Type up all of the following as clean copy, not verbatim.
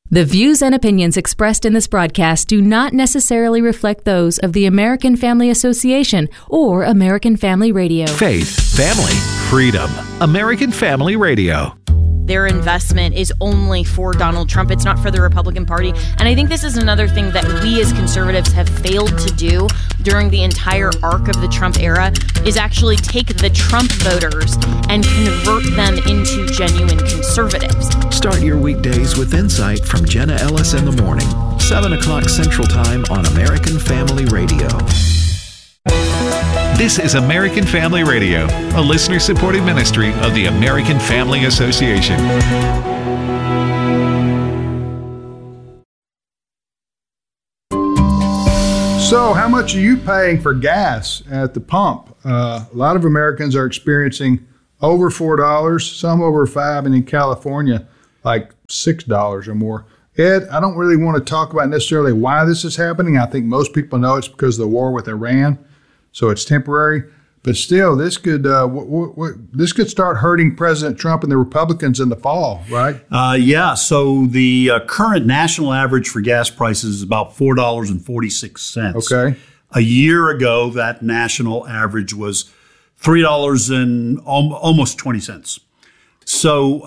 The views and opinions expressed in this broadcast do not necessarily reflect those of the American Family Association or American Family Radio. Faith, family, freedom. American Family Radio. Their investment is only for Donald Trump. It's not for the Republican Party. And I think this is another thing that we as conservatives have failed to do during the entire arc of the Trump era is actually take the Trump voters and convert them into genuine conservatives. Start your weekdays with insight from Jenna Ellis in the morning, 7 o'clock Central Time on American Family Radio. This is American Family Radio, a listener-supported ministry of the American Family Association. So, how much are you paying for gas at the pump? A lot of Americans are experiencing over $4, some over $5, and in California, like $6 or more. Ed, I don't really want to talk about necessarily why this is happening. I think most people know it's because of the war with Iran. So it's temporary, but still, this could start hurting President Trump and the Republicans in the fall, right? Yeah. So the current national average for gas prices is about $4.46. Okay. A year ago, that national average was $3 and almost 20 cents. So,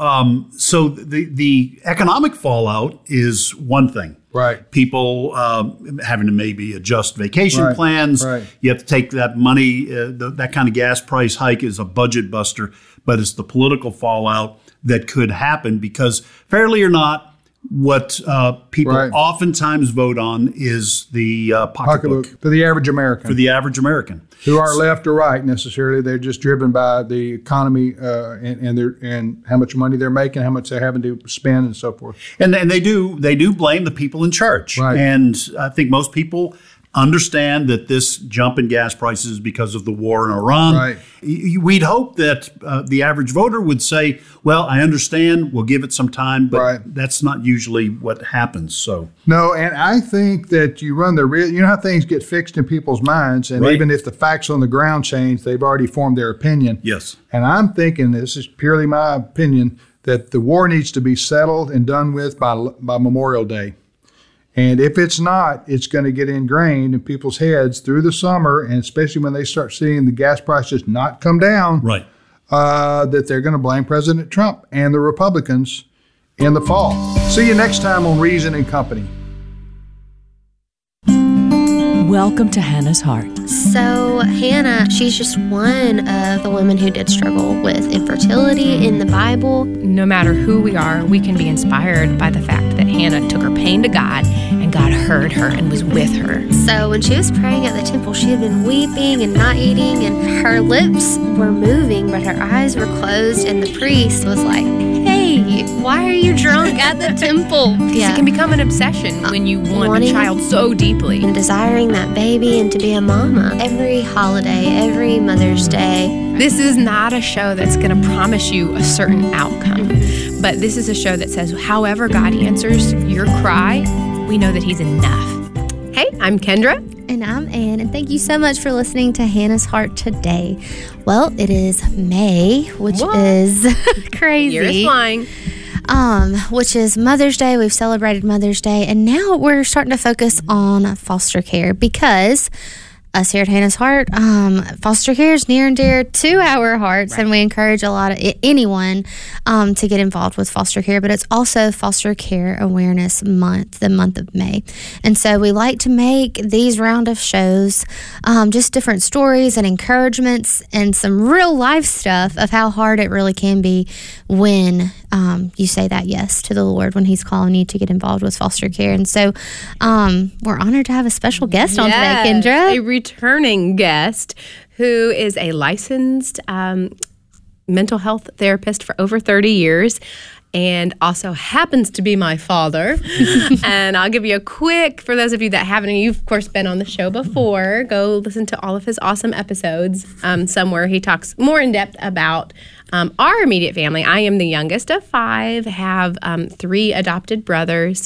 the economic fallout is one thing. Right. People having to maybe adjust vacation plans. Right. You have to take that money. That kind of gas price hike is a budget buster, but it's the political fallout that could happen because, fairly or not, what people oftentimes vote on is the pocketbook. For the average American. For the average American. Who aren't left or right necessarily. They're just driven by the economy and how much money they're making, how much they're having to spend and so forth. And they do blame the people in charge. Right. And I think most people understand that this jump in gas prices is because of the war in Iran. Right. We'd hope that the average voter would say, well, I understand, we'll give it some time, but that's not usually what happens. So no, and I think that you run the risk. You know how things get fixed in people's minds, and even if the facts on the ground change, they've already formed their opinion. Yes. And I'm thinking, this is purely my opinion, that the war needs to be settled and done with by Memorial Day. And if it's not, it's going to get ingrained in people's heads through the summer, and especially when they start seeing the gas prices not come down, that they're going to blame President Trump and the Republicans in the fall. See you next time on Reason and Company. Welcome to Hannah's Heart. So Hannah, she's just one of the women who did struggle with infertility in the Bible. No matter who we are, we can be inspired by the fact that Hannah took her pain to God and God heard her and was with her. So when she was praying at the temple, she had been weeping and not eating, and her lips were moving, but her eyes were closed, and the priest was like, hey, why are you drunk at the temple? It can become an obsession when you want a child so deeply. And desiring that baby and to be a mama. Every holiday, every Mother's Day. This is not a show that's going to promise you a certain outcome. But this is a show that says, however God answers your cry, we know that He's enough. Hey, I'm Kendra. And I'm Ann, and thank you so much for listening to Hannah's Heart today. Well, it is May, which is crazy. Year is flying. Which is Mother's Day. We've celebrated Mother's Day, and now we're starting to focus on foster care because us here at Hannah's Heart, foster care is near and dear to our hearts, and we encourage a lot of anyone to get involved with foster care. But it's also Foster Care Awareness Month, the month of May, and so we like to make these round of shows just different stories and encouragements and some real life stuff of how hard it really can be when you say that yes to the Lord when He's calling you to get involved with foster care. And so we're honored to have a special guest on today, Kendra. A returning guest who is a licensed mental health therapist for over 30 years and also happens to be my father. And I'll give you a quick, for those of you that haven't, and you've of course been on the show before, go listen to all of his awesome episodes somewhere. He talks more in depth about our immediate family. I am the youngest of 5, have 3 adopted brothers,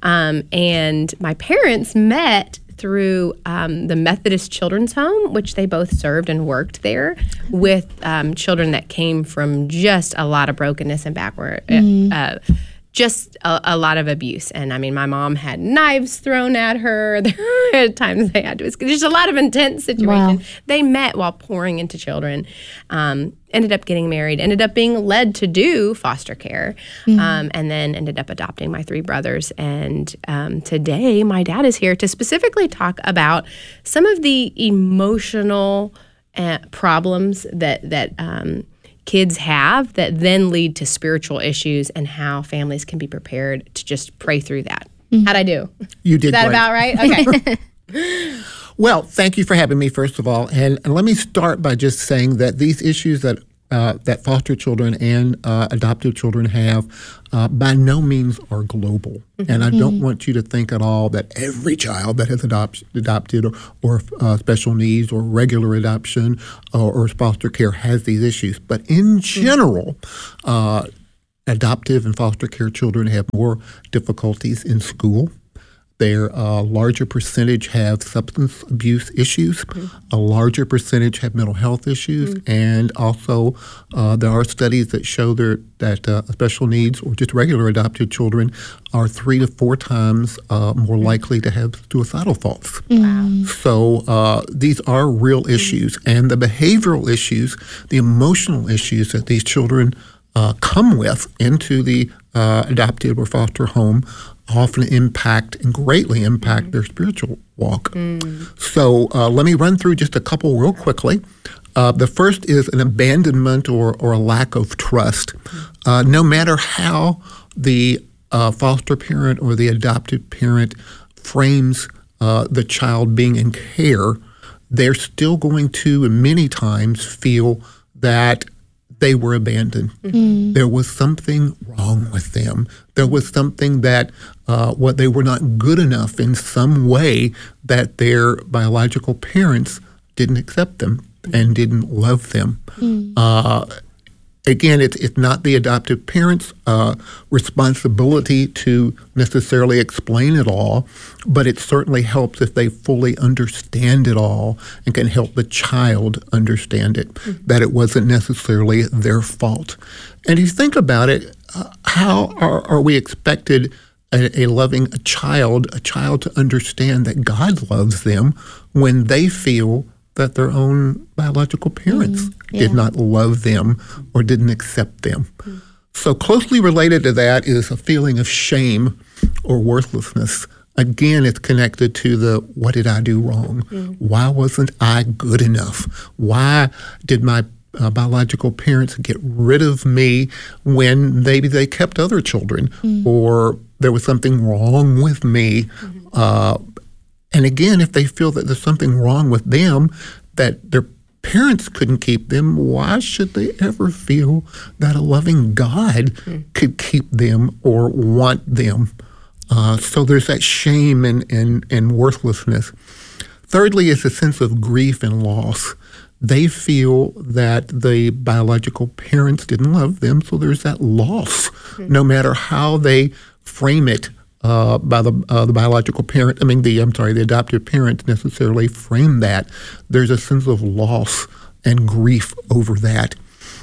and my parents met through the Methodist Children's Home, which they both served and worked there with children that came from just a lot of brokenness and backward. just a lot of abuse. And I mean, my mom had knives thrown at her. There were times they had to escape. There's a lot of intense situation. Wow. They met while pouring into children. Ended up getting married, ended up being led to do foster care, and then ended up adopting my 3 brothers. And today, my dad is here to specifically talk about some of the emotional problems that kids have that then lead to spiritual issues, and how families can be prepared to just pray through that. How'd I do? You did. Is that great. about right? Okay. Well, thank you for having me, first of all. And let me start by just saying that these issues that foster children and adoptive children have by no means are global. And I don't want you to think at all that every child that has adopted or special needs or regular adoption or foster care has these issues. But in general, adoptive and foster care children have more difficulties in school. Their larger percentage have substance abuse issues. A larger percentage have mental health issues. And also there are studies that show that special needs or just regular adopted children are 3 to 4 times more likely to have suicidal thoughts. Wow. So these are real issues. And the behavioral issues, the emotional issues that these children come with into the adopted or foster home often impact and greatly impact their spiritual walk. So let me run through just a couple real quickly. The first is an abandonment or a lack of trust. No matter how the foster parent or the adoptive parent frames the child being in care, they're still going to many times feel that they were abandoned. There was something wrong with them. There was something that they were not good enough in some way, that their biological parents didn't accept them and didn't love them. Again, it's not the adoptive parent's responsibility to necessarily explain it all, but it certainly helps if they fully understand it all and can help the child understand it, that it wasn't necessarily their fault. And you think about it, how are we expected a loving child to understand that God loves them when they feel that their own biological parents did not love them or didn't accept them? So closely related to that is a feeling of shame or worthlessness. Again, it's connected to the, what did I do wrong? Why wasn't I good enough? Why did my biological parents get rid of me when maybe they kept other children, or there was something wrong with me? And again, if they feel that there's something wrong with them, that their parents couldn't keep them, why should they ever feel that a loving God could keep them or want them? So there's that shame and worthlessness. Thirdly is a sense of grief and loss. They feel that the biological parents didn't love them, so there's that loss. No matter how they frame it, by the biological parent, the adoptive parents necessarily frame that, there's a sense of loss and grief over that.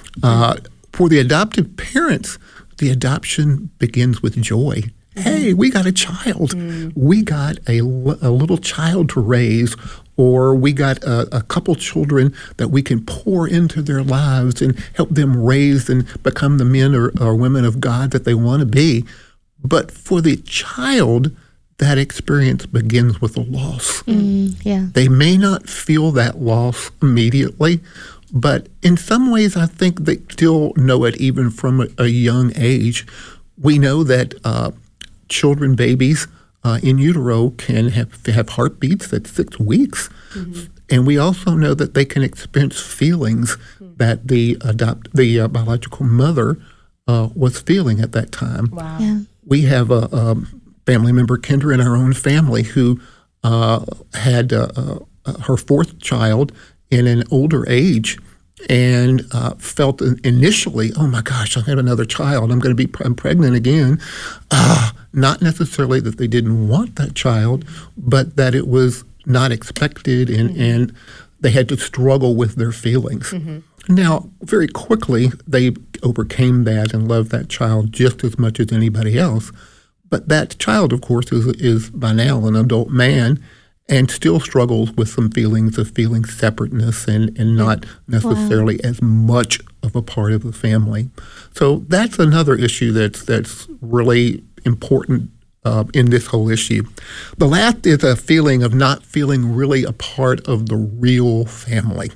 For the adoptive parents, the adoption begins with joy. Hey, we got a child. We got a little child to raise, or we got a couple children that we can pour into their lives and help them raise and become the men or women of God that they want to be. But for the child, that experience begins with a loss. They may not feel that loss immediately, but in some ways I think they still know it even from a young age. We know that children, babies in utero can have heartbeats at 6 weeks. And we also know that they can experience feelings that the biological mother was feeling at that time. Wow. Yeah. We have a family member, Kendra, in our own family, who had her 4th child in an older age, and felt initially, oh my gosh, I have another child. I'm pregnant again. Not necessarily that they didn't want that child, but that it was not expected, and they had to struggle with their feelings. Now, very quickly, they overcame that and loved that child just as much as anybody else. But that child, of course, is by now an adult man and still struggles with some feelings of feeling separateness and not necessarily as much of a part of the family. So that's another issue that's really important in this whole issue. The last is a feeling of not feeling really a part of the real family,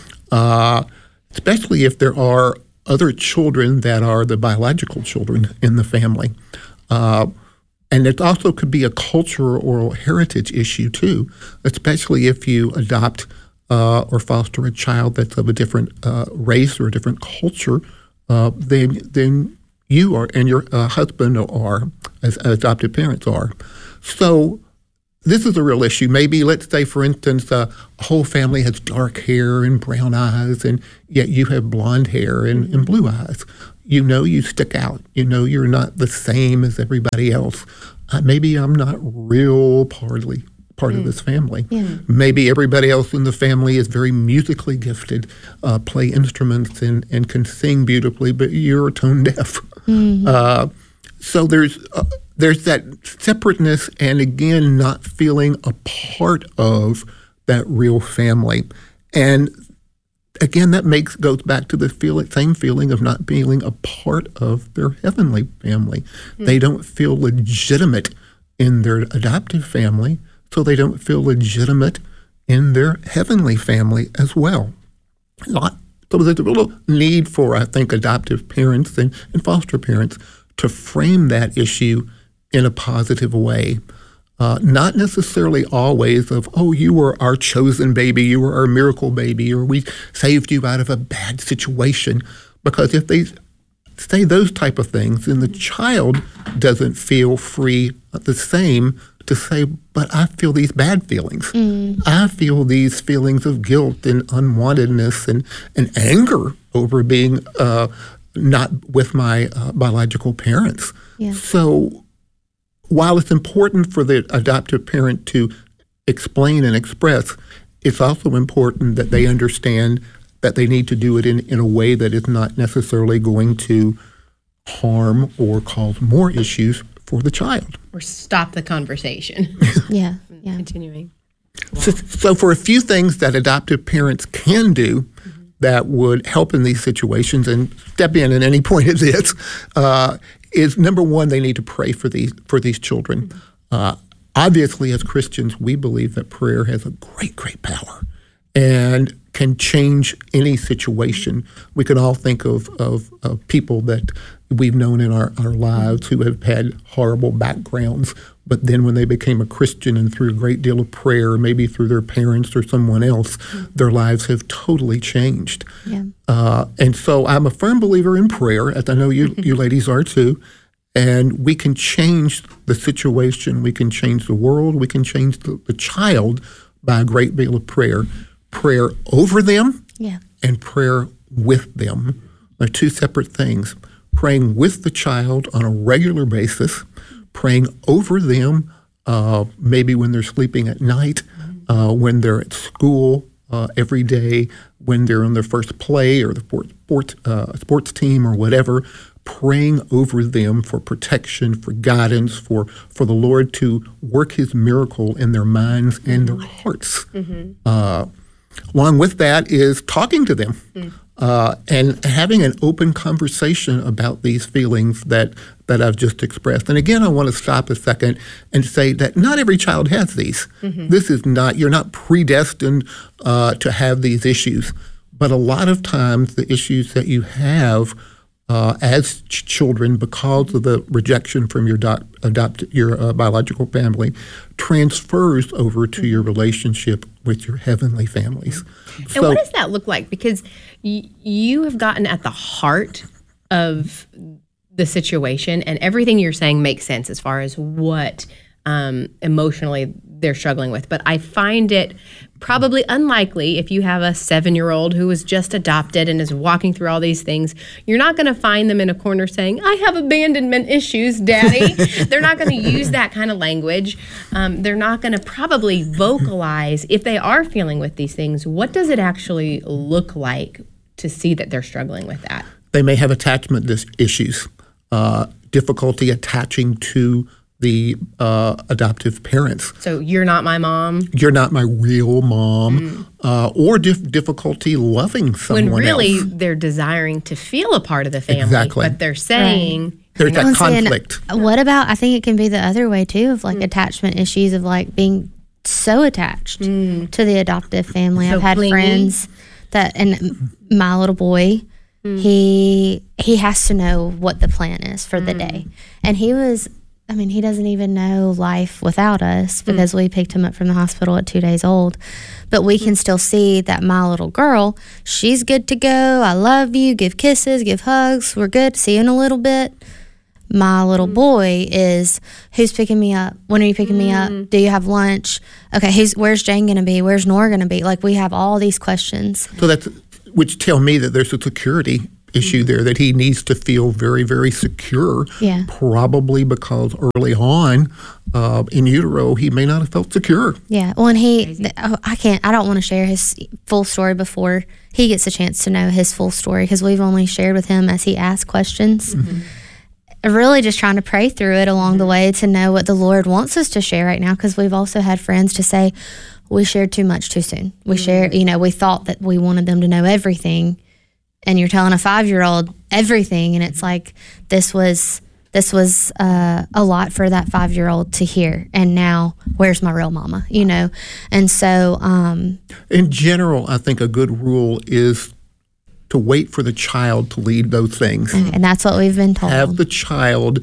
especially if there are other children that are the biological children in the family. And it also could be a cultural or heritage issue too, especially if you adopt or foster a child that's of a different race or a different culture than you are and your husband are, as adopted parents are. So this is a real issue. Maybe, let's say, for instance, a whole family has dark hair and brown eyes, and yet you have blonde hair and blue eyes. You know you stick out. You know you're not the same as everybody else. Maybe I'm not real part of this family. Yeah. Maybe everybody else in the family is very musically gifted, play instruments and can sing beautifully, but you're tone deaf. Mm-hmm. So there's that separateness, and again, not feeling a part of that real family. And again, that goes back to the same feeling of not being a part of their heavenly family. Mm-hmm. They don't feel legitimate in their adoptive family, so they don't feel legitimate in their heavenly family as well. So there's a real need for, I think, adoptive parents and foster parents to frame that issue in a positive way. Not necessarily always of, oh, you were our chosen baby, you were our miracle baby, or we saved you out of a bad situation. Because if they say those type of things, then the child doesn't feel free the same to say, but I feel these bad feelings. I feel these feelings of guilt and unwantedness and anger over being not with my biological parents. Yeah. So while it's important for the adoptive parent to explain and express, it's also important that they understand that they need to do it in a way that is not necessarily going to harm or cause more issues for the child. Or stop the conversation. Yeah. Continuing. Wow. So for a few things that adoptive parents can do that would help in these situations and step in at any point of this, is number one, they need to pray for these children. Obviously, as Christians, we believe that prayer has a great power and can change any situation. We can all think of people that we've known in our lives who have had horrible backgrounds, but then when they became a Christian and through a great deal of prayer, maybe through their parents or someone else, their lives have totally changed. Yeah. And so I'm a firm believer in prayer, as I know you ladies are too, and we can change the situation, we can change the world, we can change the child by a great deal of prayer. Prayer over them and prayer with them are two separate things. Praying with the child on a regular basis, praying over them maybe when they're sleeping at night, when they're at school every day, when they're on their first play or the sports team or whatever, praying over them for protection, for guidance, for the Lord to work His miracle in their minds and their hearts. Along with that is talking to them and having an open conversation about these feelings that I've just expressed. And again, I want to stop a second and say that not every child has these. This is not, you're not predestined to have these issues. But a lot of times the issues that you have as children because of the rejection from your biological family transfers over to your relationship with your heavenly families. And what does that look like? Because you have gotten at the heart of the situation, and everything you're saying makes sense as far as what emotionally they're struggling with. But I find it probably unlikely if you have a 7-year-old who was just adopted and is walking through all these things, you're not going to find them in a corner saying, I have abandonment issues, Daddy. They're not going to use that kind of language. They're not going to probably vocalize if they are feeling with these things. What does it actually look like to see that they're struggling with that? They may have attachment issues, difficulty attaching to the adoptive parents. So you're not my mom. You're not my real mom, or difficulty loving someone when really else. They're desiring to feel a part of the family, Exactly. but they're saying there's that conflict. What about, I think it can be the other way too, of like attachment issues of like being so attached to the adoptive family. So I've had clingy. friends that, and my little boy, he has to know what the plan is for the day. And he doesn't even know life without us because we picked him up from the hospital at 2 days old. But we can still see that my little girl, she's good to go. I love you. Give kisses, give hugs. We're good. See you in a little bit. My little boy is, who's picking me up? When are you picking me up? Do you have lunch? Okay, where's Jane going to be? Where's Nora going to be? Like, we have all these questions. So which tell me that there's a security issue there, that he needs to feel very, very secure. Yeah. Probably because early on in utero, he may not have felt secure. Yeah. Well, and I don't want to share his full story before he gets a chance to know his full story, because we've only shared with him as he asked questions. Really just trying to pray through it along the way to know what the Lord wants us to share right now, because we've also had friends to say, we shared too much too soon. We we thought that we wanted them to know everything, and you're telling a 5-year-old everything, and it's like this was a lot for that 5-year-old to hear. And now, where's my real mama? And so in general, I think a good rule is to wait for the child to lead those things. and that's what we've been told. Have the child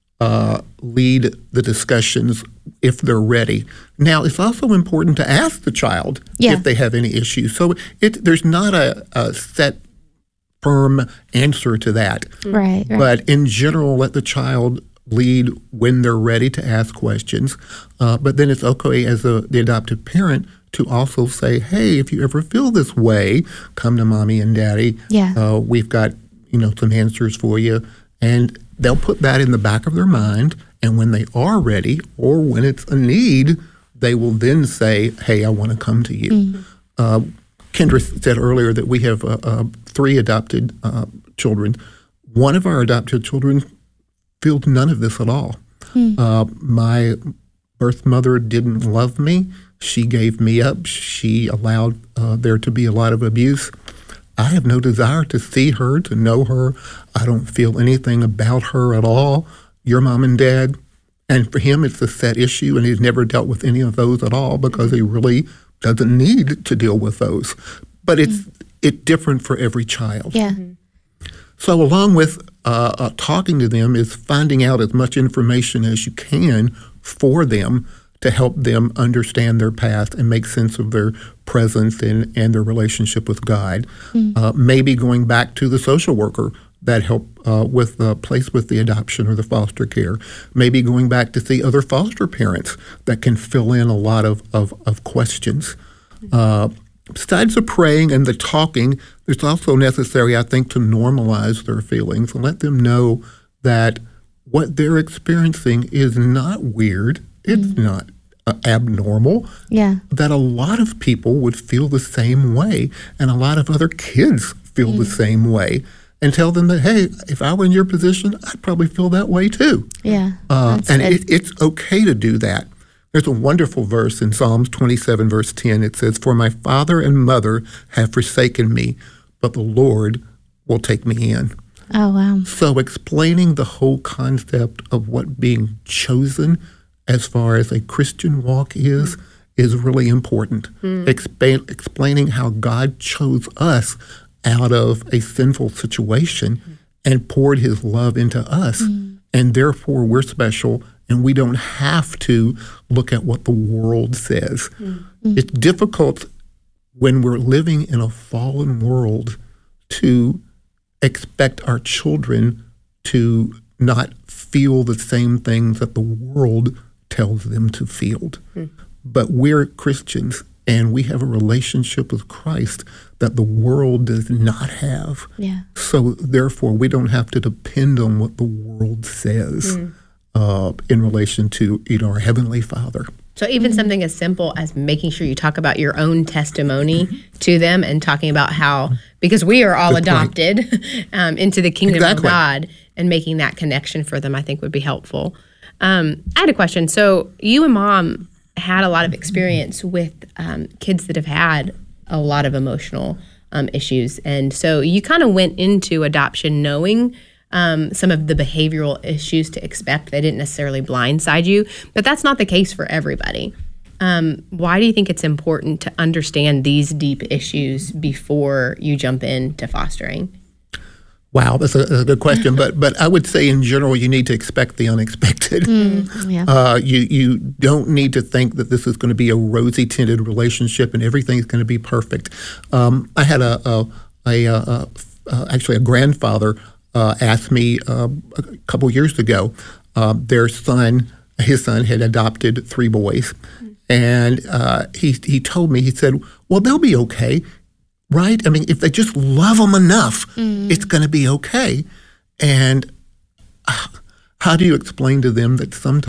lead the discussions if they're ready. Now, it's also important to ask the child if they have any issues. So there's not a set, firm answer to that. Right. But in general, let the child lead when they're ready to ask questions. But then it's okay as the adoptive parent to also say, hey, if you ever feel this way, come to mommy and daddy. Yeah. We've got, some answers for you. And they'll put that in the back of their mind. And when they are ready, or when it's a need, they will then say, hey, I want to come to you. Kendra said earlier that we have 3 adopted children. One of our adopted children feels none of this at all. My birth mother didn't love me. She gave me up. She allowed there to be a lot of abuse. I have no desire to see her, to know her. I don't feel anything about her at all. Your mom and dad. And for him, it's a set issue, and he's never dealt with any of those at all because he really doesn't need to deal with those. But it's different for every child. Yeah. So along with talking to them is finding out as much information as you can for them to help them understand their past and make sense of their presence and their relationship with God. Maybe going back to the social worker that helped with the adoption or the foster care. Maybe going back to see other foster parents that can fill in a lot of questions. Besides the praying and the talking, it's also necessary, I think, to normalize their feelings and let them know that what they're experiencing is not weird. It's not abnormal. Yeah. That a lot of people would feel the same way, and a lot of other kids feel the same way. And tell them that, hey, if I were in your position, I'd probably feel that way too. Yeah. And it's okay to do that. There's a wonderful verse in Psalms 27, verse 10. It says, "For my father and mother have forsaken me, but the Lord will take me in." Oh, wow. So explaining the whole concept of what being chosen as far as a Christian walk is really important. Explaining how God chose us out of a sinful situation and poured his love into us. And therefore we're special, and we don't have to look at what the world says. It's difficult when we're living in a fallen world to expect our children to not feel the same things that the world tells them to feel. But we're Christians, and we have a relationship with Christ that the world does not have. Yeah. So therefore, we don't have to depend on what the world says in relation to our Heavenly Father. So even something as simple as making sure you talk about your own testimony to them and talking about how, because we are all adopted into the kingdom of God, and making that connection for them, I think would be helpful. I had a question. So you and Mom had a lot of experience with kids that have had a lot of emotional issues. And so you kind of went into adoption knowing some of the behavioral issues to expect. They didn't necessarily blindside you, but that's not the case for everybody. Why do you think it's important to understand these deep issues before you jump into fostering? Wow, that's a good question. But I would say in general, you need to expect the unexpected. You don't need to think that this is going to be a rosy-tinted relationship and everything's going to be perfect. I had actually a grandfather asked me a couple years ago. His son had adopted 3 boys, and he told me, he said, "Well, they'll be okay. Right? I mean, if they just love them enough, it's going to be okay." And how do you explain to them that sometimes